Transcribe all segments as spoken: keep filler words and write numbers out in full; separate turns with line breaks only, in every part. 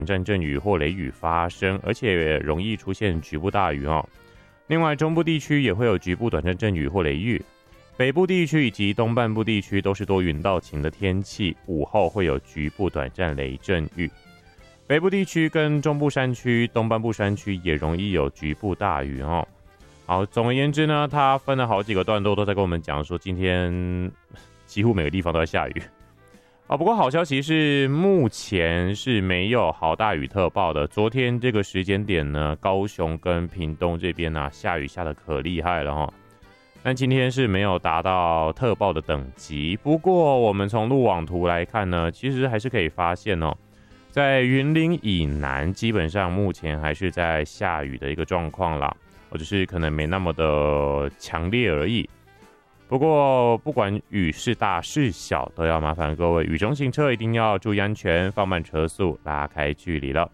暂阵雨或雷雨发生，而且容易出现局部大雨哦。另外，中部地区也会有局部短暂阵雨或雷雨，北部地区以及东半部地区都是多云到晴的天气，午后会有局部短暂雷阵雨。北部地区跟中部山区、东半部山区也容易有局部大雨哦。好，总而言之呢，它分了好几个段落，都在跟我们讲说，今天几乎每个地方都在下雨。啊，不过好消息是，目前是没有豪大雨特报的。昨天这个时间点呢，高雄跟屏东这边啊，下雨下得可厉害了哈。但今天是没有达到特报的等级。不过我们从路网图来看呢，其实还是可以发现哦，在云林以南，基本上目前还是在下雨的一个状况啦，或者是可能没那么的强烈而已。不过，不管雨是大是小，都要麻烦各位雨中行车一定要注意安全，放慢车速，拉开距离了。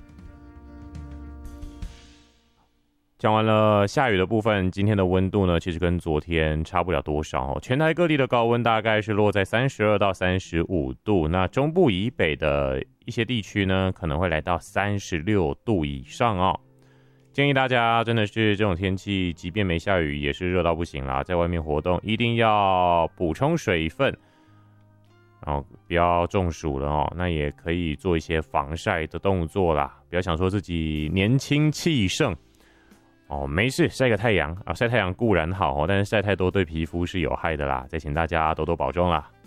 讲完了下雨的部分，今天的温度呢，其实跟昨天差不了多少哦。全台各地的高温大概是落在三十二到三十五度，那中部以北的一些地区呢，可能会来到三十六度以上哦。建议大家真的是这种天气，即便没下雨，也是热到不行啦。在外面活动一定要补充水分，然后不要中暑了哦。那也可以做一些防晒的动作啦，不要想说自己年轻气盛哦，没事，晒个太阳啊，晒太阳固然好哦，但是晒太多对皮肤是有害的啦。再请大家多多保重啦。